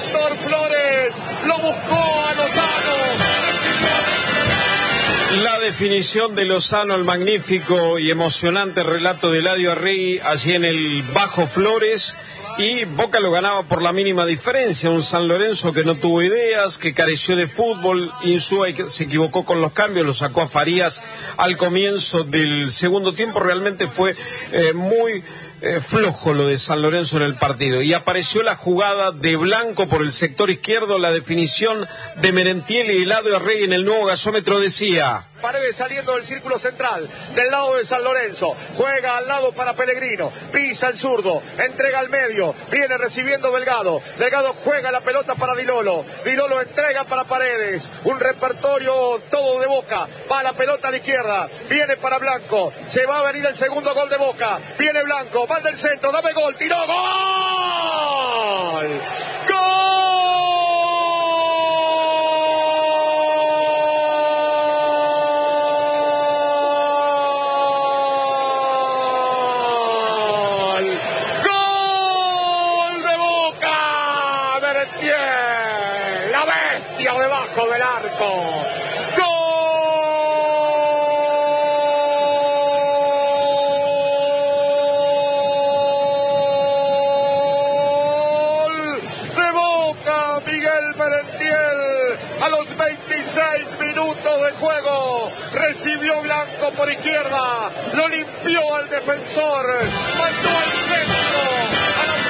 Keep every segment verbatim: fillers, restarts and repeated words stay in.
Néstor Flores lo buscó a Lozano. La definición de Lozano, el magnífico y emocionante relato de Eladio Arregui allí en el Bajo Flores, y Boca lo ganaba por la mínima diferencia. Un San Lorenzo que no tuvo ideas, que careció de fútbol. Insúa se equivocó con los cambios, lo sacó a Farías al comienzo del segundo tiempo. Realmente fue eh, muy eh, flojo lo de San Lorenzo en el partido, y apareció la jugada de Blanco por el sector izquierdo, la definición de Merentiel, y Eladio Arregui en el nuevo gasómetro decía: Paredes saliendo del círculo central, del lado de San Lorenzo, juega al lado para Pellegrino, pisa el zurdo, entrega al medio, viene recibiendo Delgado, Delgado juega la pelota para Di Lolo, Di Lolo entrega para Paredes, un repertorio todo de Boca, va la pelota a la izquierda, viene para Blanco, se va a venir el segundo gol de Boca, viene Blanco, va del centro, dame gol, tiró, gol, gol. Debajo del arco, gol de Boca, Miguel Merentiel, a los veintiséis minutos de juego, recibió Blanco por izquierda, lo limpió al defensor, mandó al centro, a la...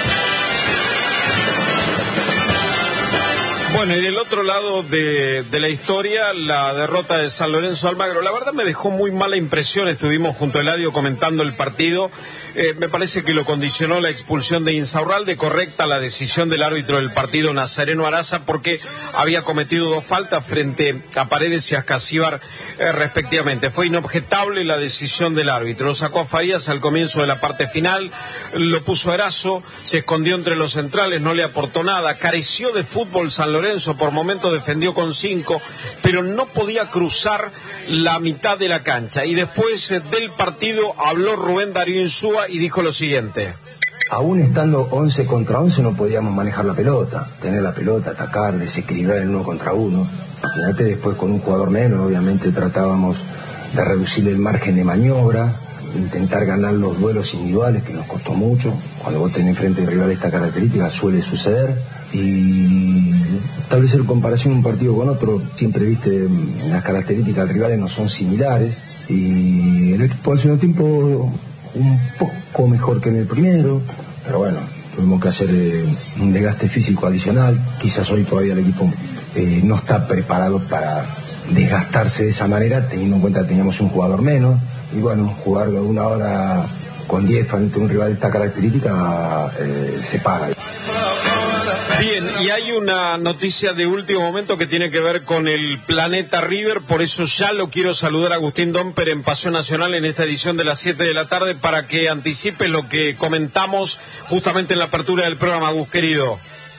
Bueno, y del otro lado de, de la historia, la derrota de San Lorenzo Almagro. La verdad me dejó muy mala impresión. Estuvimos junto a Eladio comentando el partido. Eh, me parece que lo condicionó la expulsión de Insaurralde, correcta la decisión del árbitro del partido, Nazareno Araza, porque había cometido dos faltas frente a Paredes y a Ascasíbar eh, respectivamente. Fue inobjetable la decisión del árbitro. Lo sacó a Farías al comienzo de la parte final, lo puso a Erazo, se escondió entre los centrales, no le aportó nada, careció de fútbol San Lorenzo. Lorenzo por momentos defendió con cinco, pero no podía cruzar la mitad de la cancha. Y después eh, del partido habló Rubén Darío Insúa y dijo lo siguiente: aún estando once contra once no podíamos manejar la pelota, tener la pelota, atacar, desequilibrar el uno contra uno. Imagínate, después con un jugador menos, obviamente tratábamos de reducir el margen de maniobra, intentar ganar los duelos individuales, que nos costó mucho. Cuando vos tenés frente al rival de esta característica suele suceder, y establecer comparación un partido con otro, siempre viste, las características del rival no son similares, y el equipo al segundo tiempo un poco mejor que en el primero, pero bueno, tuvimos que hacer eh, un desgaste físico adicional. Quizás hoy todavía el equipo eh, no está preparado para desgastarse de esa manera, teniendo en cuenta que teníamos un jugador menos, y bueno, jugar una hora con diez frente a un rival de esta característica eh, se paga. Bien, y hay una noticia de último momento que tiene que ver con el Planeta River, por eso ya lo quiero saludar a Agustín Domper en Pasión Nacional en esta edición de las siete de la tarde para que anticipe lo que comentamos justamente en la apertura del programa. Agus, querido.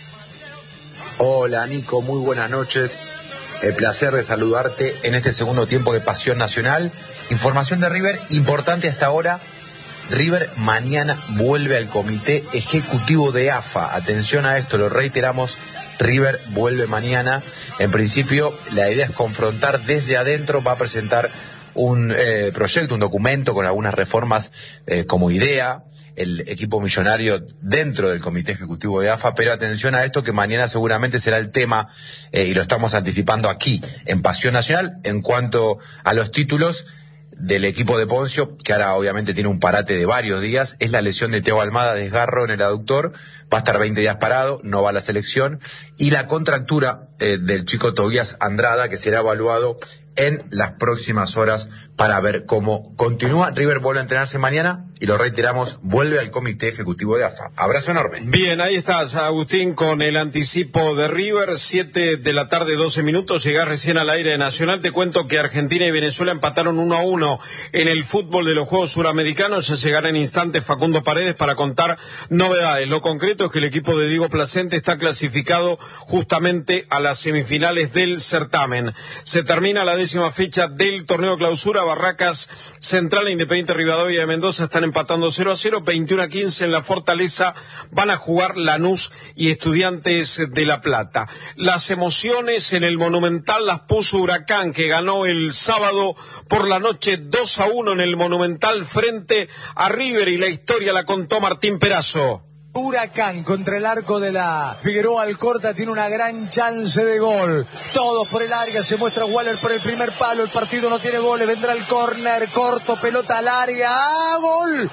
Hola Nico, muy buenas noches. El placer de saludarte en este segundo tiempo de Pasión Nacional. Información de River importante hasta ahora. River mañana vuelve al comité ejecutivo de A F A. Atención a esto, lo reiteramos, River vuelve mañana. En principio, la idea es confrontar desde adentro, va a presentar un eh, proyecto, un documento con algunas reformas eh, como idea, el equipo millonario dentro del comité ejecutivo de A F A, pero atención a esto que mañana seguramente será el tema, eh, y lo estamos anticipando aquí en Pasión Nacional, en cuanto a los títulos del equipo de Poncio, que ahora obviamente tiene un parate de varios días. Es la lesión de Teo Almada, desgarro en el aductor, va a estar veinte días parado, no va a la selección, y la contractura eh, del chico Tobías Andrada, que será evaluado en las próximas horas para ver cómo continúa. River vuelve a entrenarse mañana y lo reiteramos, vuelve al comité ejecutivo de A F A. Abrazo enorme. Bien, ahí estás, Agustín, con el anticipo de River, siete de la tarde, doce minutos, llegás recién al aire de Nacional. Te cuento que Argentina y Venezuela empataron uno a uno en el fútbol de los Juegos Suramericanos. Ya llegará en instantes Facundo Paredes para contar novedades. Lo concreto es que el equipo de Diego Placente está clasificado justamente a las semifinales del certamen. Se termina la décima décima fecha del torneo clausura. Barracas Central e Independiente Rivadavia de Mendoza están empatando cero a cero. veintiuno a quince en la Fortaleza van a jugar Lanús y Estudiantes de La Plata. Las emociones en el Monumental las puso Huracán, que ganó el sábado por la noche dos a uno en el Monumental frente a River, y la historia la contó Martín Perazo. Huracán contra el arco de la Figueroa Alcorta tiene una gran chance de gol. Todos por el área, se muestra Waller por el primer palo. El partido no tiene goles, vendrá el córner corto, pelota al área. ¡Ah, gol!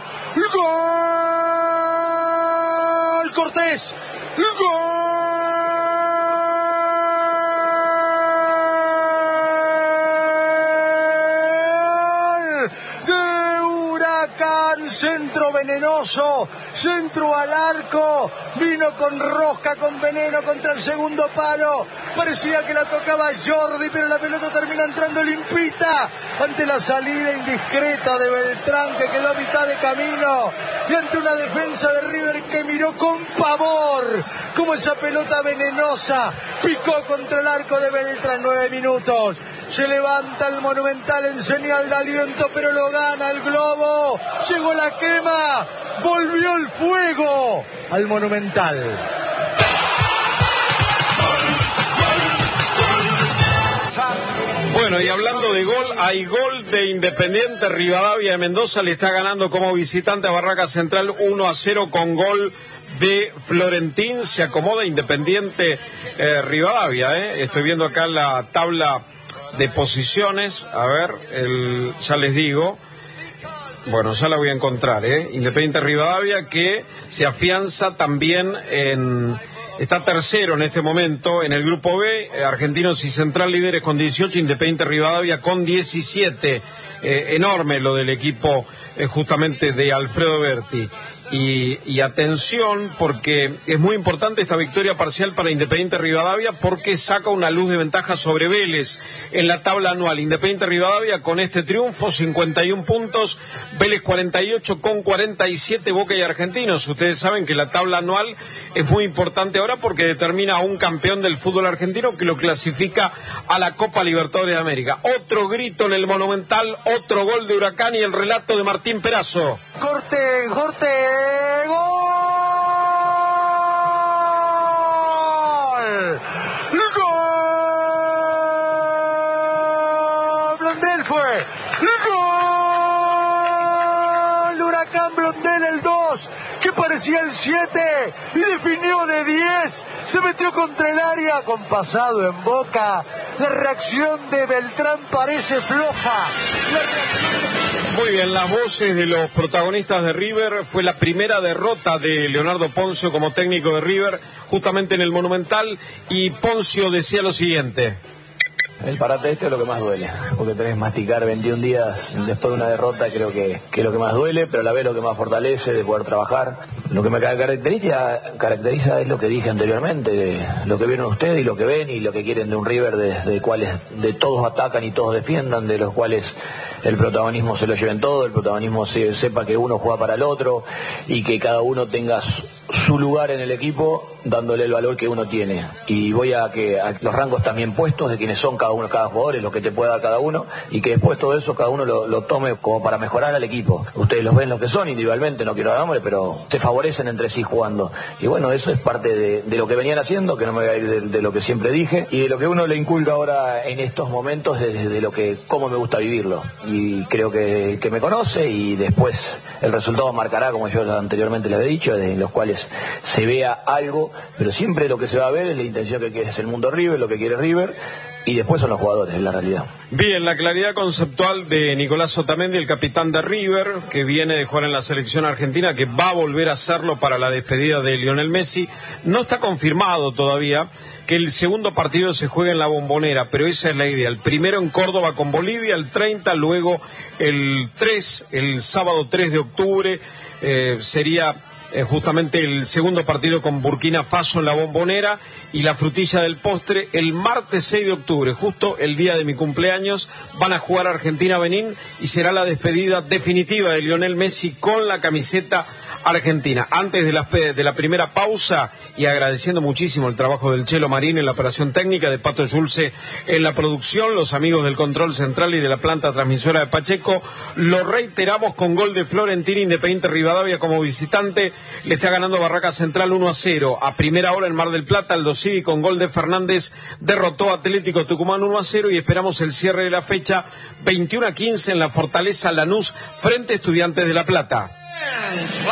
¡Gol! Cortés. ¡Gol! Centro venenoso, centro al arco, vino con rosca, con veneno contra el segundo palo, parecía que la tocaba Jordi, pero la pelota termina entrando limpita ante la salida indiscreta de Beltrán, que quedó a mitad de camino, y ante una defensa de River que miró con pavor como esa pelota venenosa picó contra el arco de Beltrán. Nueve minutos. Se levanta el Monumental en señal de aliento, pero lo gana el Globo. Llegó la quema, volvió el fuego al Monumental. Bueno, y hablando de gol, hay gol de Independiente Rivadavia de Mendoza, le está ganando como visitante a Barracas Central uno a cero con gol de Florentín. Se acomoda Independiente eh, Rivadavia, eh. Estoy viendo acá la tabla de posiciones, a ver, el, ya les digo, bueno, ya la voy a encontrar, ¿eh? Independiente Rivadavia, que se afianza también en, está tercero en este momento en el grupo B, Argentinos y Central líderes con dieciocho, Independiente Rivadavia con diecisiete, eh, enorme lo del equipo eh, justamente de Alfredo Berti. Y, y atención, porque es muy importante esta victoria parcial para Independiente Rivadavia, porque saca una luz de ventaja sobre Vélez en la tabla anual. Independiente Rivadavia con este triunfo, cincuenta y uno puntos, Vélez cuarenta y ocho con cuarenta y siete, Boca y Argentinos. Ustedes saben que la tabla anual es muy importante ahora porque determina a un campeón del fútbol argentino que lo clasifica a la Copa Libertadores de América. Otro grito en el Monumental, otro gol de Huracán y el relato de Martín Perazo. Corte, corte. ¡Gol! ¡Gol! Blondel fue. ¡Gol! Huracán Blondel el dos, que parecía el siete y definió de diez. Se metió contra el área con pasado en Boca. La reacción de Beltrán parece floja. La reacción... Muy bien, las voces de los protagonistas de River. Fue la primera derrota de Leonardo Poncio como técnico de River, justamente en el Monumental, y Poncio decía lo siguiente. El parate este es lo que más duele, porque tenés que masticar veintiún días después de una derrota, creo que, que es lo que más duele, pero a la vez lo que más fortalece de poder trabajar. Lo que me caracteriza, caracteriza es lo que dije anteriormente, lo que vieron ustedes y lo que ven y lo que quieren de un River de, de cuales de todos atacan y todos defiendan, de los cuales el protagonismo se lo lleven todo, el protagonismo se, sepa que uno juega para el otro y que cada uno tenga su, su lugar en el equipo, dándole el valor que uno tiene. Y voy a que a los rangos también puestos de quienes son cada uno, cada jugador, es lo que te puede dar cada uno, y que después todo eso cada uno lo, lo tome como para mejorar al equipo. Ustedes los ven lo que son individualmente, no quiero dar nombre, pero se favorecen entre sí jugando. Y bueno, eso es parte de, de lo que venían haciendo, que no me voy a ir de, de lo que siempre dije, y de lo que uno le inculca ahora en estos momentos, desde de lo que, cómo me gusta vivirlo. Y creo que, que me conoce, y después el resultado marcará, como yo anteriormente les he dicho, en los cuales se vea algo, pero siempre lo que se va a ver es la intención que es el mundo River, lo que quiere River, y después son los jugadores, es la realidad. Bien, la claridad conceptual de Nicolás Otamendi, el capitán de River, que viene de jugar en la selección argentina, que va a volver a hacerlo para la despedida de Lionel Messi. No está confirmado todavía que el segundo partido se juegue en la Bombonera, pero esa es la idea. El primero en Córdoba con Bolivia, el treinta, luego el tres, el sábado tres de octubre, eh, sería... Eh, justamente el segundo partido con Burkina Faso en la Bombonera, y la frutilla del postre el martes seis de octubre, justo el día de mi cumpleaños, van a jugar Argentina-Benín y será la despedida definitiva de Lionel Messi con la camiseta Argentina. Antes de la, de la primera pausa, y agradeciendo muchísimo el trabajo del Chelo Marín en la operación técnica, de Pato Yulce en la producción, los amigos del control central y de la planta transmisora de Pacheco, lo reiteramos con gol de Florentino. Independiente Rivadavia como visitante le está ganando Barraca Central uno a cero. A primera hora en Mar del Plata, Aldo Civi con gol de Fernández derrotó a Atlético Tucumán uno a cero, y esperamos el cierre de la fecha veintiuno a quince en la Fortaleza Lanús frente a Estudiantes de La Plata.